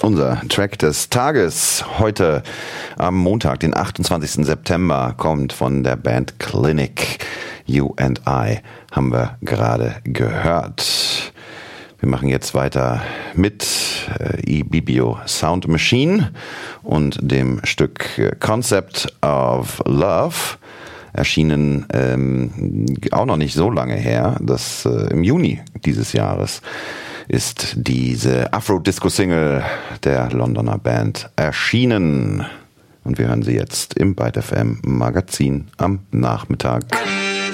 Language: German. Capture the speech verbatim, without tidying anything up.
Unser Track des Tages heute am Montag, den achtundzwanzigsten September, kommt von der Band Clinic. You and I haben wir gerade gehört. Wir machen jetzt weiter mit äh, eBibio Sound Machine und dem Stück Concept of Love. Erschienen ähm, auch noch nicht so lange her, das äh, im Juni dieses Jahres ist diese Afro-Disco-Single der Londoner Band erschienen. Und wir hören sie jetzt im Byte F M Magazin am Nachmittag.